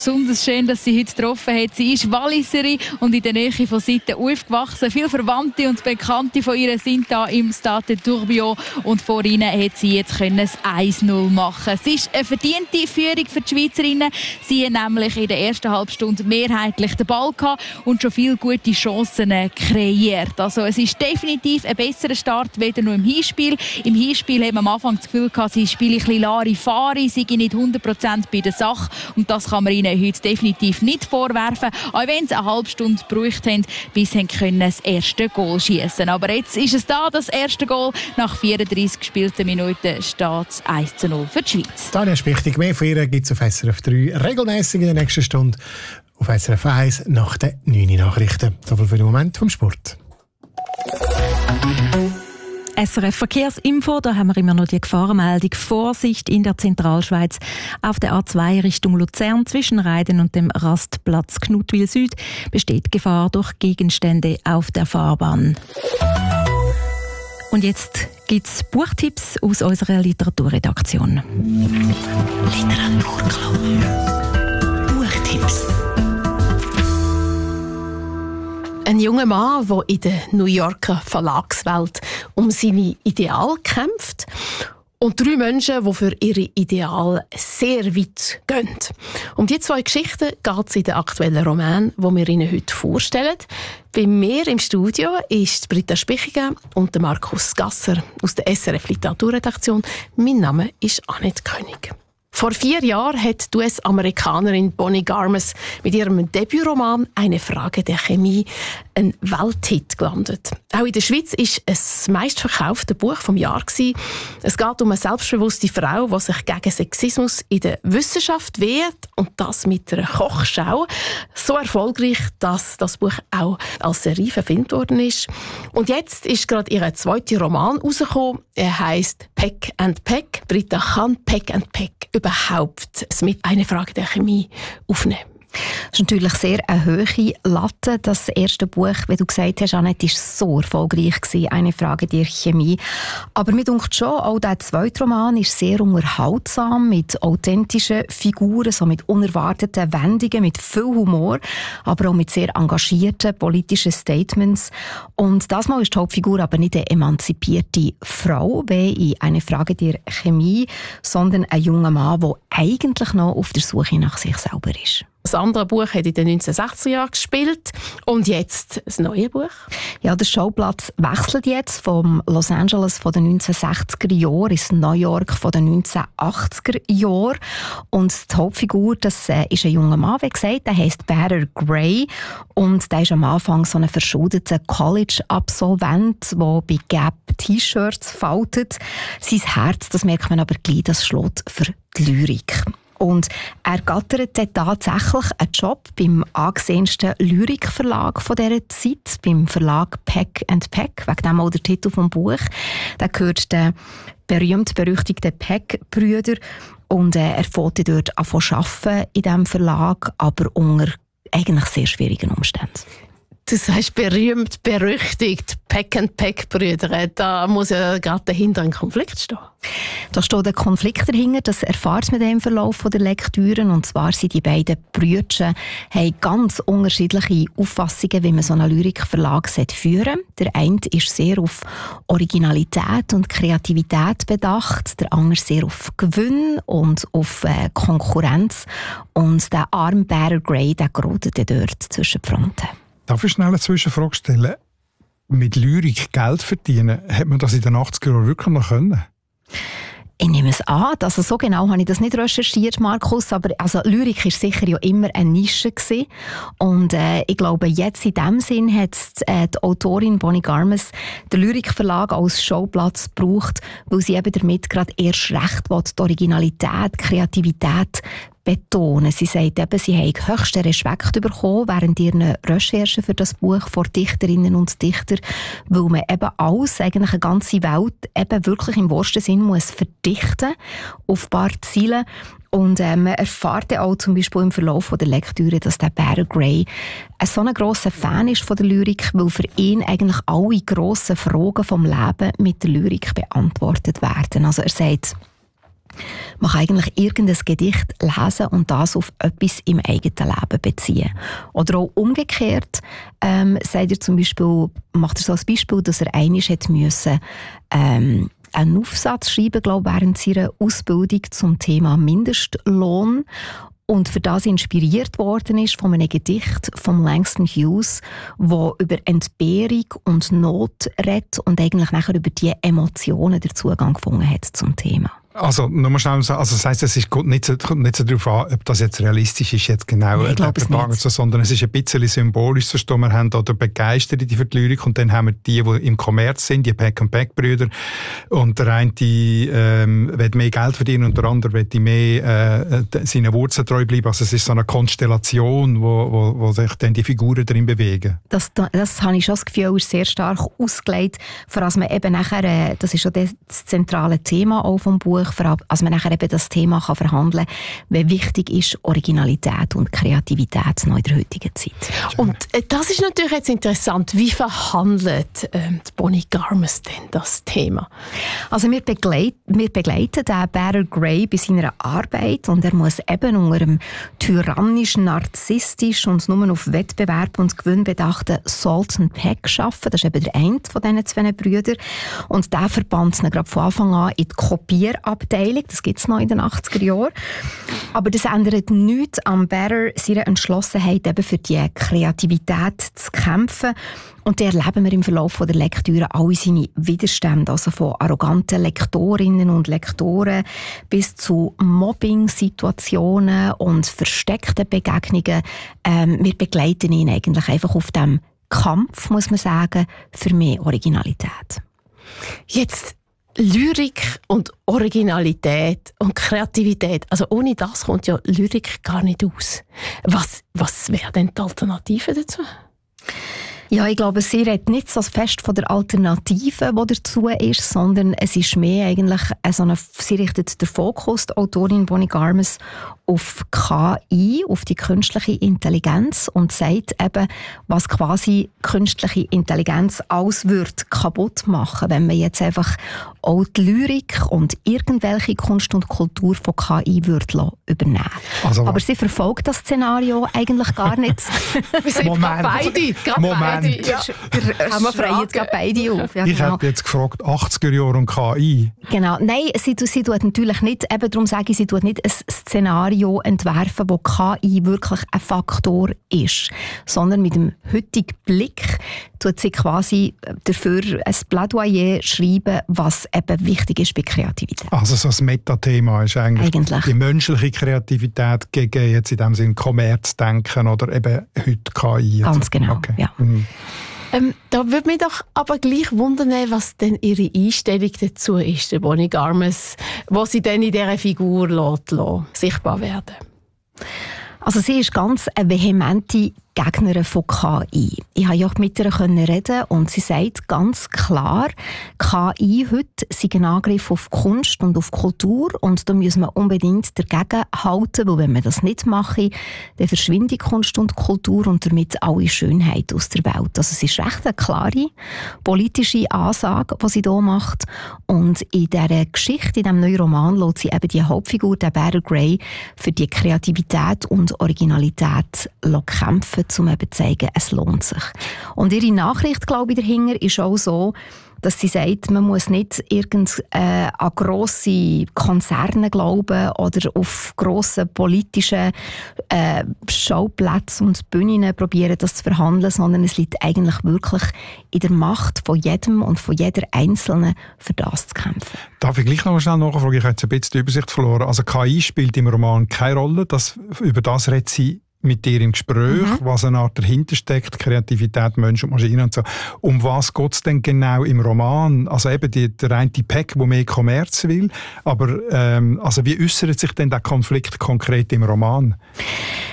Besonders schön, dass sie heute getroffen hat. Sie ist Walliserin und in der Nähe von Sitten aufgewachsen. Viele Verwandte und Bekannte von ihr sind hier im Stade de Tourbillon und vor ihnen hat sie jetzt das 1-0 machen. Es ist eine verdiente Führung für die Schweizerinnen. Sie haben nämlich in der ersten Halbstunde mehrheitlich den Ball gehabt und schon viele gute Chancen kreiert. Also es ist definitiv ein besserer Start weder nur im Hinspiel. Im Hinspiel haben wir am Anfang das Gefühl gehabt, sie spielen ein bisschen Larifari, sie sind nicht 100% bei der Sache und das kann man ihnen heute definitiv nicht vorwerfen, auch wenn sie eine halbe Stunde gebraucht haben, bis sie das erste Goal schiessen. Aber jetzt ist es da, das erste Goal. Nach 34 gespielten Minuten steht es 1-0 für die Schweiz. Tanja Spichtig, mehr von ihr gibt es auf SRF 3 regelmäßig in der nächsten Stunde. Auf SRF 1 nach den 9 Nachrichten. Soviel für den Moment vom Sport. SRF Verkehrsinfo, da haben wir immer noch die Gefahrenmeldung. Vorsicht in der Zentralschweiz. Auf der A2 Richtung Luzern zwischen Reiden und dem Rastplatz Knutwil Süd besteht Gefahr durch Gegenstände auf der Fahrbahn. Und jetzt gibt es Buchtipps aus unserer Literaturredaktion. Literaturclub. Buchtipps. Ein junger Mann, der in der New Yorker Verlagswelt um seine Ideale kämpft. Und 3 Menschen, die für ihre Ideale sehr weit gehen. Um diese 2 Geschichten geht es in den aktuellen Roman, den wir Ihnen heute vorstellen. Bei mir im Studio ist Britta Spichiger und Markus Gasser aus der SRF Literaturredaktion. Mein Name ist Annette König. Vor 4 Jahren hat die US-Amerikanerin Bonnie Garmus mit ihrem Debütroman «Eine Frage der Chemie» einen Welthit gelandet. Auch in der Schweiz war es das meistverkaufte Buch des Jahres. Es geht um eine selbstbewusste Frau, die sich gegen Sexismus in der Wissenschaft wehrt und das mit einer Kochschau. So erfolgreich, dass das Buch auch als Serie verfilmt worden ist. Und jetzt ist gerade ihr zweiter Roman rausgekommen. Er heisst «Peck and Peck». Britta, kann «Peck and Peck» überhaupt mit «Eine Frage der Chemie» aufnehmen? Das ist natürlich sehr eine hohe Latte. Das erste Buch, wie du gesagt hast, Annette, war so erfolgreich gewesen, «Eine Frage der Chemie». Aber mir denkt schon, auch der zweite Roman ist sehr unterhaltsam, mit authentischen Figuren, so mit unerwarteten Wendungen, mit viel Humor, aber auch mit sehr engagierten politischen Statements. Und das Mal ist die Hauptfigur aber nicht eine emanzipierte Frau, wie in «Eine Frage der Chemie», sondern ein junger Mann, der eigentlich noch auf der Suche nach sich selber ist. Das andere Buch hat in den 1960er Jahren gespielt. Und jetzt das neue Buch? Ja, der Schauplatz wechselt jetzt vom Los Angeles von den 1960er Jahren ins New York von den 1980er Jahren. Und die Hauptfigur, das ist ein junger Mann, wie gesagt, der heisst Better Gray. Und der ist am Anfang so ein verschuldeter College-Absolvent, der bei Gap T-Shirts faltet. Sein Herz, das merkt man aber gleich, das schlägt für die Lyrik. Und er gattert tatsächlich einen Job beim angesehensten Lyrikverlag von dieser Zeit, beim Verlag Peck and Peck, wegen dem auch der Titel des Buches. Der gehört den berühmt-berüchtigten Peck-Brüdern und er fährt dort an zu arbeiten in diesem Verlag, aber unter eigentlich sehr schwierigen Umständen. Du sagst berühmt, berüchtigt, Peck and Peck Brüder. Da muss ja gerade dahinter ein Konflikt stehen. Da steht ein Konflikt dahinter, das erfahrt man im Verlauf der Lektüren. Und zwar sind die beiden Brüder haben ganz unterschiedliche Auffassungen, wie man so einen Lyrikverlag führen sollte. Der eine ist sehr auf Originalität und Kreativität bedacht, der andere sehr auf Gewinn und auf Konkurrenz. Und der arme Better Gray, der gerät dort zwischen die Fronten. Darf ich schnell eine Zwischenfrage stellen? Mit Lyrik Geld verdienen, hat man das in den 80er Jahren wirklich noch können? Ich nehme es an. Also so genau habe ich das nicht recherchiert, Markus. Aber also Lyrik war sicher ja immer eine Nische gewesen. Und ich glaube, jetzt in diesem Sinn hat die Autorin Bonnie Garmus den Lyrikverlag als Schauplatz gebraucht, weil sie eben damit gerade erst recht die Originalität, die Kreativität betonen. Sie sagt eben, sie haben höchsten Respekt bekommen während ihren Recherchen für das Buch vor Dichterinnen und Dichtern, weil man eben alles, eigentlich eine ganze Welt, eben wirklich im wahrsten Sinn muss verdichten auf ein paar Ziele. Und man erfährt auch zum Beispiel im Verlauf der Lektüre, dass der Better Gray so ein grosser Fan ist von der Lyrik, weil für ihn eigentlich alle grossen Fragen vom Leben mit der Lyrik beantwortet werden. Also er sagt, Man kann eigentlich irgendein Gedicht lesen und das auf etwas im eigenen Leben beziehen. Oder auch umgekehrt, macht er so ein Beispiel, dass er einmal musste, einen Aufsatz schreiben, während seiner Ausbildung zum Thema Mindestlohn. Und für das inspiriert worden ist von einem Gedicht von Langston Hughes, wo über Entbehrung und Not redet und eigentlich nachher über die Emotionen den Zugang gefunden hat zum Thema. Also, nochmal schnell sagen, also das heisst, es kommt nicht so darauf an, ob das jetzt realistisch ist, jetzt genau, sondern es ist ein bisschen symbolisch zu verstehen. Wir haben da den Begeisterten für die Lyrik und dann haben wir die im Kommerz sind, die Pack-and-Pack-Brüder. Und der eine will mehr Geld verdienen und der andere will mehr seinen Wurzeln treu bleiben. Also es ist so eine Konstellation, wo sich dann die Figuren drin bewegen. Das habe ich schon das Gefühl, ist sehr stark ausgelegt, vor allem man eben nachher, das ist schon das zentrale Thema auch vom Buch, als man nachher eben das Thema kann verhandeln kann, wie wichtig ist Originalität und Kreativität noch in der heutigen Zeit. Und das ist natürlich jetzt interessant. Wie verhandelt Bonnie Garmus denn das Thema? Also wir begleiten den Better Gray bei seiner Arbeit und er muss eben unter einem tyrannisch, narzisstisch und nur auf Wettbewerb und Gewinn bedachten Sultan Peck arbeiten. Das ist eben der eine von diesen zwei Brüdern. Und der verbannt ihn gerade von Anfang an in die Kopierabteilung. Das gibt es noch in den 80er Jahren. Aber das ändert nichts an Better seiner Entschlossenheit, eben für die Kreativität zu kämpfen. Und da erleben wir im Verlauf der Lektüre alle seine Widerstände, also von arroganten Lektorinnen und Lektoren bis zu Mobbing-Situationen und versteckten Begegnungen. Wir begleiten ihn eigentlich einfach auf dem Kampf, muss man sagen, für mehr Originalität. Jetzt Lyrik und Originalität und Kreativität. Also ohne das kommt ja Lyrik gar nicht aus. Was wäre denn die Alternative dazu? Ja, ich glaube, sie redet nicht so fest von der Alternative, die dazu ist, sondern es ist mehr eigentlich sie richtet den Fokus, die Autorin Bonnie Garmus, auf KI, auf die künstliche Intelligenz und sagt eben, was quasi künstliche Intelligenz alles wird kaputt machen, wenn man jetzt einfach auch die Lyrik und irgendwelche Kunst und Kultur von KI würde übernehmen. Also, aber sie verfolgt das Szenario eigentlich gar nicht. Wir sind beide. Ja. Haben wir freuen jetzt gerade beide auf. Ja, ich hätte jetzt gefragt, 80er Jahre und KI. Genau. Nein, sie tut natürlich nicht, eben darum sage ich, sie tut nicht ein Szenario entwerfen, wo KI wirklich ein Faktor ist, sondern mit dem heutigen Blick tut sie quasi dafür ein Plädoyer schreiben, was eben wichtig ist bei Kreativität. Also so ein Metathema ist eigentlich die menschliche Kreativität gegen jetzt in dem Sinne Kommerzdenken oder eben heute KI. Ganz genau, okay. Ja. Mhm. Da würde mich doch aber gleich wundern, was denn ihre Einstellung dazu ist, der Bonnie Garmus, was sie dann in dieser Figur lässt sichtbar werden. Also sie ist ganz eine vehemente Gegnerin von KI. Ich konnte ja auch mit ihr reden und sie sagt ganz klar, KI heute sei ein Angriff auf Kunst und auf Kultur und da müssen wir unbedingt dagegen halten, weil wenn wir das nicht machen, dann verschwindet Kunst und Kultur und damit alle Schönheit aus der Welt. Also es ist recht eine klare politische Ansage, die sie hier macht und in dieser Geschichte, in diesem neuen Roman, lässt sie eben die Hauptfigur, der Better Gray, für die Kreativität und Originalität kämpfen, um eben zu zeigen, es lohnt sich. Und ihre Nachricht, glaube ich, dahinter ist auch so, dass sie sagt, man muss nicht an grosse Konzerne glauben oder auf grosse politische Schauplätze und Bühnen probieren, das zu verhandeln, sondern es liegt eigentlich wirklich in der Macht von jedem und von jeder Einzelnen, für das zu kämpfen. Darf ich gleich noch schnell nachfragen? Ich habe jetzt ein bisschen die Übersicht verloren. Also KI spielt im Roman keine Rolle. Über das redet sie mit dir im Gespräch, was eine Art dahinter steckt, Kreativität, Mensch und Maschine und so. Um was geht es denn genau im Roman? Also eben der eine Pack, der mehr Kommerz will, aber also wie äußert sich denn der Konflikt konkret im Roman?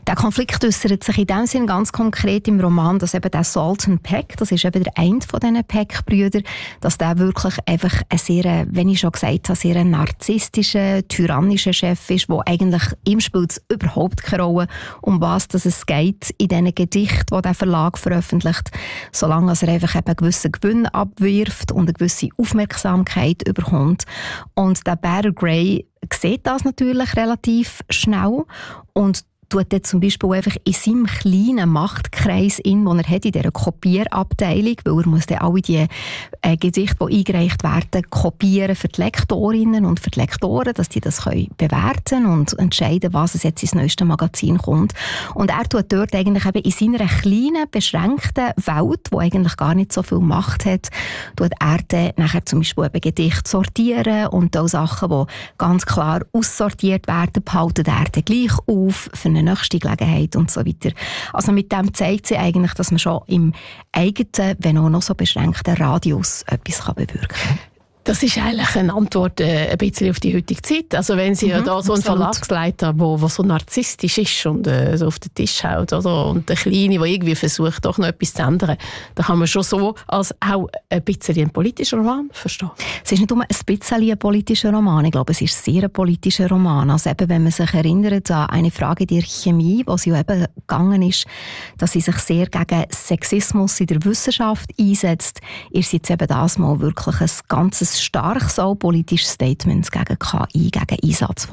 Der Konflikt äußert sich in dem Sinn ganz konkret im Roman, dass eben der Sultan Peck, das ist eben der eine von diesen Peck-Brüdern, dass der wirklich einfach ein sehr, wenn ich schon gesagt habe, sehr narzisstischer, tyrannischer Chef ist, wo eigentlich ihm spielt es überhaupt keine Rolle, um was es geht in diesen Gedichten, die der Verlag veröffentlicht, solange er einfach eben einen gewissen Gewinn abwirft und eine gewisse Aufmerksamkeit überkommt. Und der Bear Grey sieht das natürlich relativ schnell und tut dann zum Beispiel einfach in seinem kleinen Machtkreis den er hat, in dieser Kopierabteilung, weil er muss dann alle die Gedichte, die eingereicht werden, kopieren für die Lektorinnen und für die Lektoren, dass die das können bewerten und entscheiden, was es jetzt ins neueste Magazin kommt. Und er tut dort eigentlich eben in seiner kleinen, beschränkten Welt, die eigentlich gar nicht so viel Macht hat, tut er dann nachher zum Beispiel eben Gedichte sortieren und auch Sachen, die ganz klar aussortiert werden, behalten er dann gleich auf für eine nächste Gelegenheit und so weiter. Also mit dem zeigt sie eigentlich, dass man schon im eigenen, wenn auch noch so beschränkten Radius etwas bewirken kann. Das ist eigentlich eine Antwort ein bisschen auf die heutige Zeit. Also wenn Sie da so einen Verlagsleiter, der so narzisstisch ist und so auf den Tisch haut, oder? Und der Kleine, der irgendwie versucht, doch noch etwas zu ändern, dann kann man schon so als auch ein bisschen einen politischen Roman verstehen. Es ist nicht nur ein bisschen ein politischer Roman, ich glaube, es ist sehr ein politischer Roman. Also eben, wenn man sich erinnert an eine Frage der Chemie, wo sie ja eben gegangen ist, dass sie sich sehr gegen Sexismus in der Wissenschaft einsetzt, ist jetzt eben das mal wirklich ein ganzes starkes auch politisches Statement gegen KI, gegen Einsatz von